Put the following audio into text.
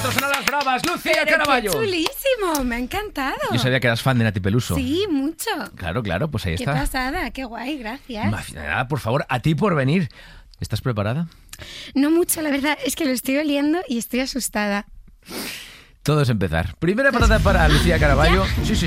Estos son Las Bravas, Lucía Pero Caraballo. ¡Qué chulísimo! Me ha encantado. Yo sabía que eras fan de Nati Peluso. Sí, mucho. Claro, claro, pues ahí Qué está. pasada, qué guay, gracias. Nada, por favor, a ti por venir. ¿Estás preparada? No mucho, la verdad, es que lo estoy oliendo y estoy asustada. Todo es empezar. Primera parada para Lucía Caraballo. Sí, sí.